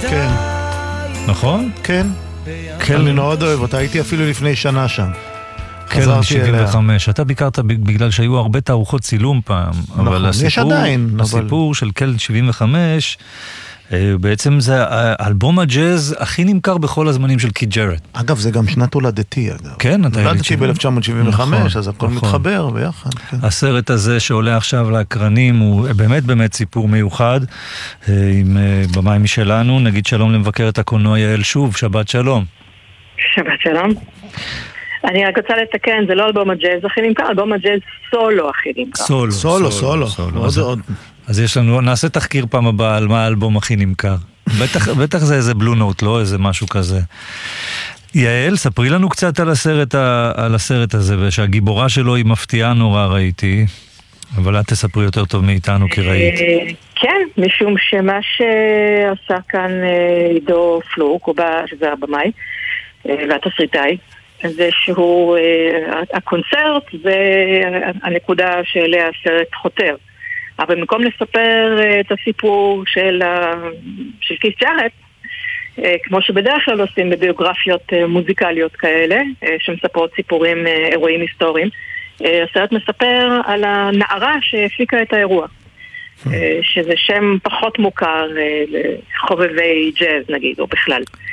כן. נכון? כן. אני מאוד אוהב אותה, הייתי אפילו לפני שנה שם. קלן 75, אתה ביקרת בגלל שהיו הרבה תערוכות צילום פעם, אבל יש עדיין, הסיפור של קלן 75, בעצם זה האלבום הג'אז הכי נמכר בכל הזמנים של קית' ג'ארט. אגב, זה גם שנת הולדתי, אגב. כן, אתה הולדתי ב-1975, אז הכל מתחבר ביחד. הסרט הזה שעולה עכשיו לאקרנים הוא באמת באמת סיפור מיוחד, עם במים משלנו. נגיד שלום למבקרת הקולנוע יעל שוב, שבת שלום. שבת שלום. אני רק רוצה לתקן, זה לא אלבום הג'אז הכי נמכר, אלבום הג'אז סולו הכי נמכר. סולו. אז יש לנו, נעשה תחקיר פעם הבאה על מה האלבום הכי נמכר. בטח זה איזה בלו נוט, לא איזה משהו כזה. יעל, ספרי לנו קצת על הסרט הזה, ושהגיבורה שלו היא מפתיעה נורא, ראיתי, אבל את תספרי יותר טוב מאיתנו כי ראית. כן, משום שמה שעשה כאן עידו פלוק, שזה הבמאי והתסריטאי, זה שהוא, הקונצרט זה הנקודה שאליה הסרט חותר. אבל במקום לספר את הסיפור של קית' ג'ארט, כמו שבדרך כלל עושים בביוגרפיות מוזיקליות כאלה, שמספרות סיפורים, אירועים היסטוריים, הסרט מספר על הנערה שהפיקה את האירוע, שזה שם פחות מוכר לחובבי ג'אז נגיד, או בכלל.